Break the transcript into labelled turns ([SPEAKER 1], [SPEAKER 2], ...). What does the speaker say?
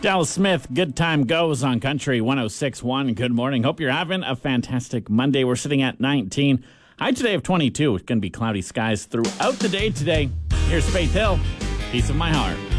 [SPEAKER 1] Dallas Smith, Good Time Goes on Country 106.1. Good morning. Hope you're having a fantastic Monday. We're sitting at 19. High today of 22. It's going to be cloudy skies throughout the day today. Here's Faith Hill, Piece of My Heart.